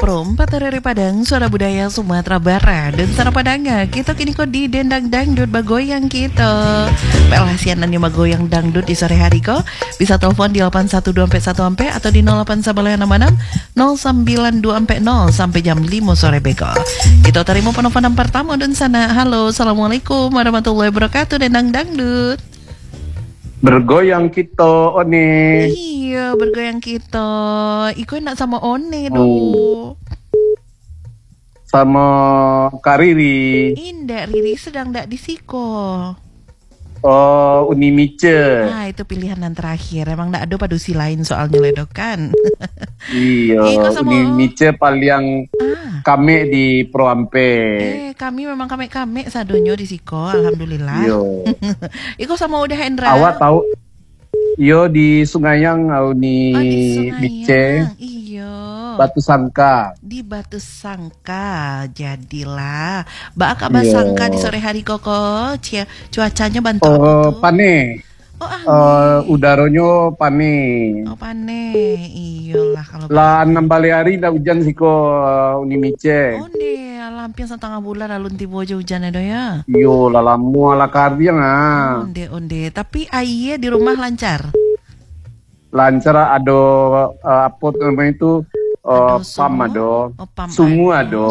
94 dari Padang, suara budaya Sumatera Barat. Dan sana Padangnya, kita kini kok di Dendang Dangdut Bagoyang kita. Pelasianan yang Bagoyang Dangdut di sore hari kok. Bisa telepon di 81241 atau di 0896 092 sampai jam 5 sore beko. Kita terima penelponan pertama dan sana. Halo, assalamualaikum warahmatullahi wabarakatuh. Dendang Dangdut. Bergoyang kita, One. Iya, bergoyang kita. Iko nak sama One do. Sama Kak Riri. Indah, Riri sedang ndak di Siko. Oh, Unimice. Nah, itu pilihan yang terakhir. Emang ndak ada padusi lain soalnya ledokan. Iya, Unimice paling kami di Proampe. Kami memang kami sadonyo di Siko, alhamdulillah. Iya. Iko sama udah Hendra. Awak tahu? Iyo di Sungayang, Uni Mice. Iya. Batu Sangka. Di Batu Sangka, jadilah. Mbak Kak Sangka di sore hari koko, cuacanya bantu apa tuh? Pane. Udaranya pane. Oh pane, iyalah kalau. Lah 6 hari dah hujan siko Unimice. Oh nih, hampir setengah bulan lalu tiba aja hujan ada ya. Yo, lah lama lah kardiang ah. Onde. Tapi ayah di rumah lancar. Lancar ada apa namanya itu pam ada. Semua ada.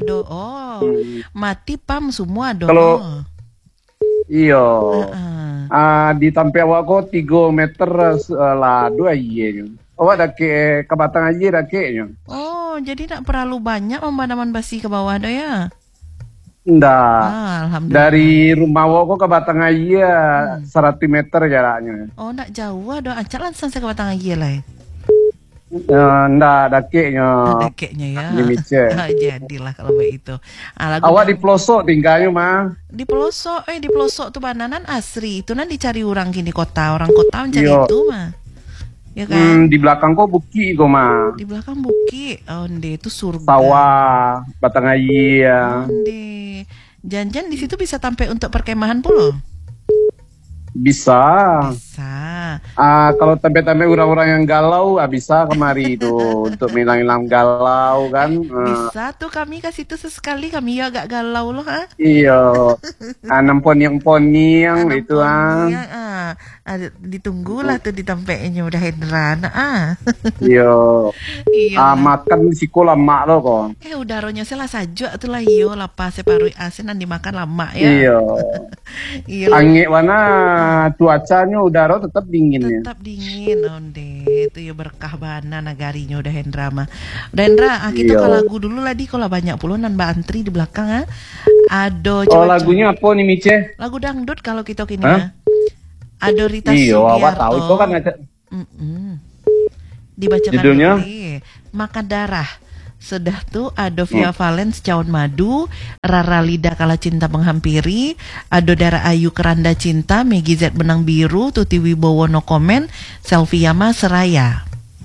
Mati pam semua ada. Kalau iya. Di tampe awak ko 3 meter lah 2 iya. Awak dah ke Kabatang aja dah ke. Oh, jadi tak perlu banyak pemadaman basi ke bawah dah ya. Nggak. Alhamdulillah. Dari rumah awak ko ke Batang aja 100 meter jaraknya. Oh, nak jauh ada. Acak langsung saya ke Batang aja lah. Nggak, dakeknya. Dakeknya ya. Jadilah kalau begitu. Awak di pelosok tinggalnya mah. Di pelosok tuh bananan asri. Itu nanti dicari orang kini kota. Orang kota mencari itu mah. Ya kan? Di belakang kok buki kok mah. Di belakang buki. Onde itu surga. Sawah, Batang aja. Onde. Janjian di situ bisa sampai untuk perkemahan pula. Bisa. Kalau tempe-tempe orang-orang yang galau, bisa kemari itu untuk hilang-hilang galau kan. Bisa tuh kami kasih itu sesekali, kami ya agak galau loh. Iya. Anam poniang itu ditunggulah tuh di tempenya udah Hendra. Iya. Makan si lama loh kok. Udaranya salah saja tuh lah iyo lapas separuh asin dan dimakan lama ya. Iya. Iya. Angin mana cuacanya udara tetap dingin ya. Tetap dingin onde itu ya berkah bana nagarinya udah Hendra mah. Udah Hendra, kita ke lagu dulu lah di kalau banyak puluh nan Mbak Antri di belakang Ado. Lagunya apa nih Mice? Lagu dangdut kalau kita kini Ado Rita Sugiarto. Iya, awak tahu itu kan ada. Dibacakan judulnya Makan Darah. Sudah tuh Ado Via Valens Cawan Madu, Rara Lida Kala Cinta Menghampiri, Ado Dara Ayu Keranda Cinta, Megi Z Benang Biru, Tuti Wibowo No Komen, Selfie Yama Seraya.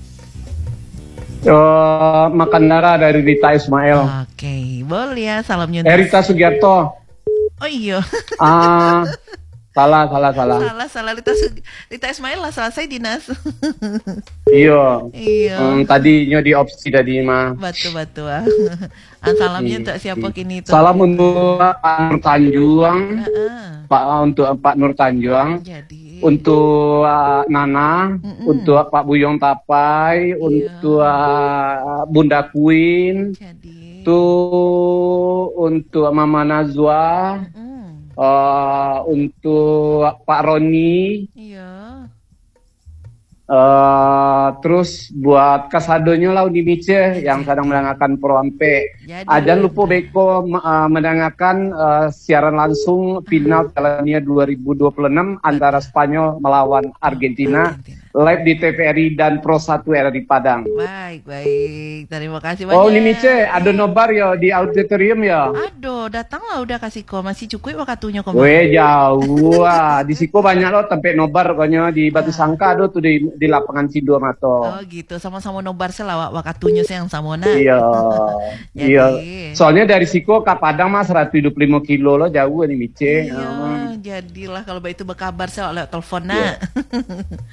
Makan Darah dari Rita Ismail. Oke, boleh ya, salamnya. Rita Sugiarto. Oh iya. Salah. Rita Ismail lah, salah saya Dinas. Iya. Tadinya di opsi tadi mah. Batu. Salamnya untuk siapa kini itu? Salam untuk Pak Nur Tanjuang. Untuk Pak Nur Tanjuang. Jadi. Untuk Nana, untuk Pak Buyong Tapai, untuk Bunda Queen. Jadi. Tuh untuk Mama Nazwa. Untuk Pak Roni. Iya. Terus buat kasadonya lah Unimice yang sedang mendengarkan Proampe. Jangan lupa Beko mendengarkan siaran langsung final Piala Dunia 2026 antara Spanyol melawan Argentina. Live di TVRI dan Pro 1 RRI Padang. Baik. Terima kasih banyak. Unimice, ada nobar ya di auditorium ya? Aduh, datanglah udah kasih ko. Masih cukup waktunya kok. Jauh. Di Siko banyak loh tempat nobar pokoknya di Batu Sangka tuh di lapangan Sido Mato. Oh gitu, sama-sama nobar selawak waktunya yang samona. Iya. Soalnya dari Siko ke Padang mah 125 kilo loh jauh Unimice. Iya, jadilah kalau begitu berkabar saya oleh telepon nak. Iya,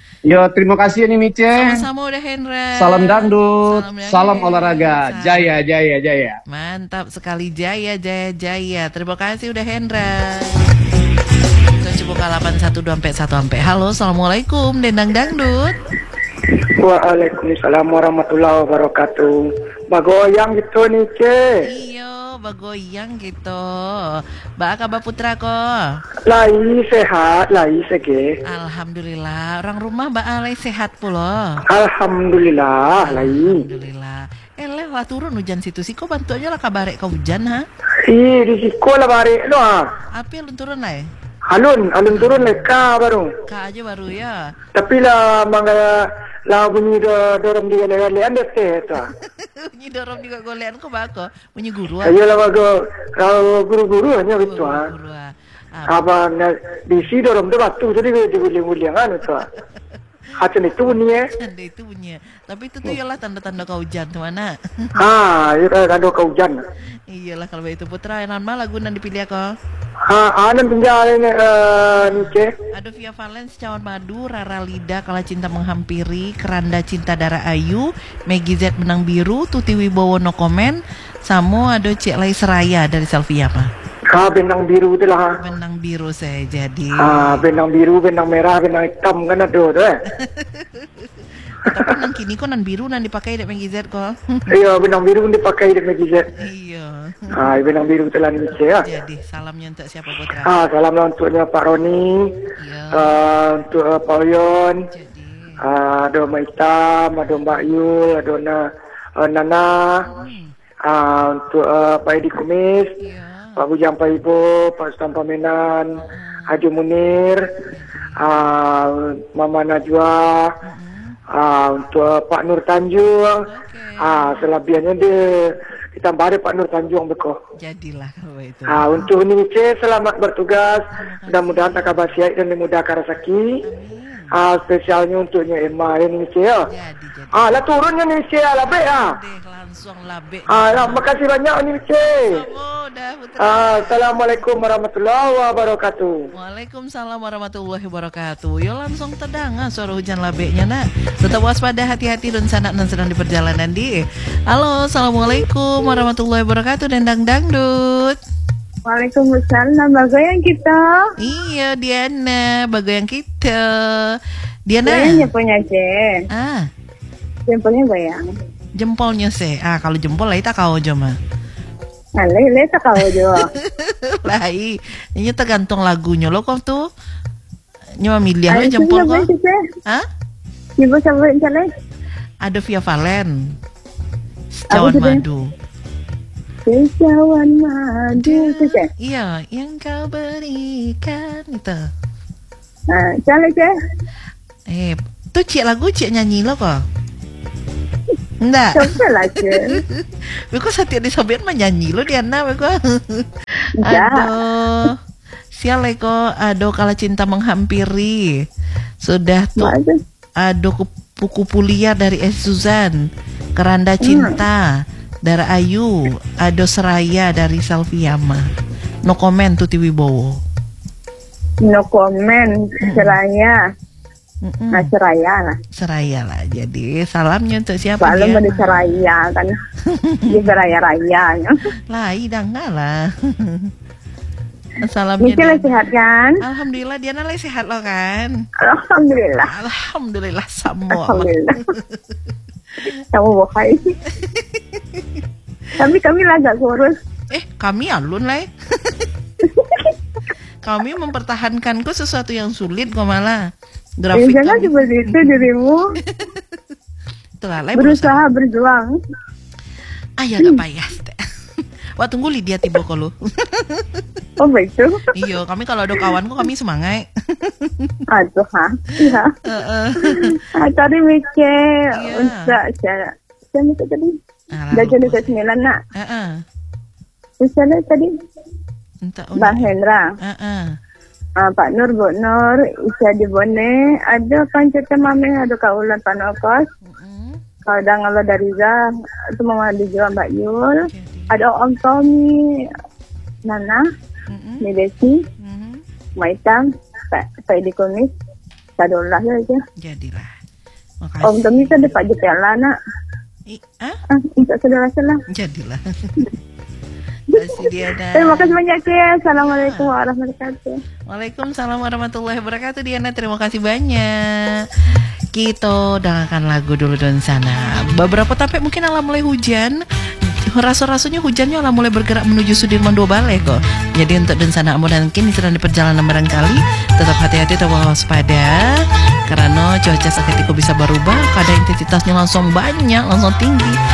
Terima kasih nih Mice. Sama-sama udah Hendra. Salam dangdut, salam olahraga, Salam. jaya, jaya, jaya. Mantap sekali, jaya, jaya, jaya. Terima kasih udah Hendra. Coba buka 8124 Halo, assalamualaikum, Dendang Dangdut. Waalaikumsalam warahmatullahi wabarakatuh. Bagoyang gitu nih, Iyo, bagoyang gitu. Mbak Kabar Putra kok. Lai sehat, lai sege. Alhamdulillah, orang rumah Mbak Alay sehat pula. Alhamdulillah, lai. Alhamdulillah. Lah turun hujan situ sih, kok bantu aja lah kabarek kau hujan ha? Ih, di sekolah bare lo Apa lu turun lah? Alun turun leka baru. Kak aja baru ya. Tapi lah mangga lah bunyi dorong dia le ande tu. Bunyi dorong juga golean kok bako. Bunyi guru. Ayo lah bago guru-guru hanya gitu Guru. Apa di si dorong tu batu jadi diguling-guling anu tu. Hacen itu bunyi. Tanda itu bunyi. Tapi itu tuh ialah tanda-tanda kau hujan tuh mana? Itu tanda kau hujan. Iyalah kalau itu Putra enak mah lagu nan dipilih aku. Anan tinggal ini Nice. Aduh Via Valens, Cawan Madu, Rara Lida, Kala Cinta Menghampiri, Keranda Cinta Dara Ayu, Maggie Z Benang Biru, Tuti Wibowo No Komen, Samo ada Cik Lai Seraya dari Selvia mah. Benang biru tu lah. Benang biru saya jadi. Benang biru, benang merah, benang hitam kan ada tu. Tapi nang kini kok nan biru nan dipakai dek Maggie Z kok. Iya, benang biru dipakai di Maggie Z. Iya. Benang biru tu lah Nice ya. Jadi salamnya untuk siapa Putra? Salam lah untuknya Pak Roni. Iya. Untuk Pak Oyon. Jadi. Ada Mbak Hitam, ada Mbak Yul, ada Nana. Untuk Pak Edi Kumis. Iya. Pak Bujang Pak Ibu, Pak Stam Pamenan, Haji Munir, Mama Najwa, untuk Pak Nur Tanjung, selebihannya kita bari Pak Nur Tanjung bekoh. Jadilah kalau itu. Untuk Nice selamat bertugas, mudah-mudahan tak kabar sihat dan dimudahkan rezeki. Spesialnya untuknya Emma yang Nice ya. Jadi. Lah turunnya Nice lah be Deh langsung labek. Makasih banyak Nice. Udah Putra. Assalamualaikum warahmatullahi wabarakatuh. Waalaikumsalam warahmatullahi wabarakatuh. Yo langsung terdengar suara hujan labeknya nak. Tetap waspada, hati-hati dan sanak dan sedang di perjalanan di. Halo, assalamualaikum warahmatullahi wabarakatuh. Dendang Dangdut. Waalaikumsalam, bagoyang kita. Iya Diana, bagoyang kita. Diana. Goyangnya punya je. Jempolnya goyang. Jempolnya sih. Kalau jempol lah itu kau aja mah. Lele tak kau juga. Lah ini tergantung lagunya lo kok tuh. Nyawa milih lo jempol kok. Ibu sampai jalan. Ada Via Valen. Cawan Madu. Cawan Madu itu je. Iya, yang kau berikan itu. Jalan je. Tuh cik lagu cik nyanyi lo kok. Enggak. Coba lah je. Beko setiap disobet mah nyanyi lo Diana beko. Aduh. Sial eko, aduh Kala Cinta Menghampiri. Sudah tuh. Aduh kupu-kupu liar dari Suzan. Keranda Cinta Dara Ayu. Aduh Seraya dari Salviama. No comment Tuti Wibowo. No comment Seraya. Seraya lah. Jadi salamnya untuk siapa? Kalau ada Seraya kan. Di Seraya-rayanya. Lah, enggak lah. Salamnya. Misalnya sehat kan? Alhamdulillah Diana lagi sehat lo kan? Alhamdulillah semua. Alhamdulillah. Kamu bohai. Tapi kami lah agak kurus. Kami alun lah. Kami mempertahankanku sesuatu yang sulit kok malah. Grafik jangan seperti itu dirimu. Berusaha berjuang. Ya gak payah. Wah tunggu Lydia tiba kalau. Oh begitu? Iya kami kalau ada kawanku kami semangat. Aduh iya. Tadi mikir usah saya mikir tadi. Dah jadi ke 9 nak. Misalnya tadi Bang Hendra. Pak Nur, Bu Nur, Isya di Bone, ada panceta mame, ada kaulan panokos, kalau dah ngalo dari Za, itu mama dijual Mbak Yul, ada Om Tommy, Nana, Medesi, Maitam, Pak Edi Kumis, Sadullah aja. Jadilah. Makasih. Om Tommy kan dapat jepela nak. Minta saudara-saudara. Jadilah. Kasih Diana. Terima kasih banyak ya. Assalamualaikum warahmatullahi wabarakatuh. Waalaikumsalam warahmatullahi wabarakatuh Diana. Terima kasih banyak. Kita dengarkan lagu dulu dan sana. Beberapa tapi mungkin alam mulai hujan. Rasanya hujannya alam mulai bergerak menuju Sudirman 2 Balai kok. Jadi untuk dan sana mungkin sedang di perjalanan barangkali tetap hati-hati, tetap waspada. Karena cuaca seketika bisa berubah, kadang intensitasnya langsung banyak, langsung tinggi.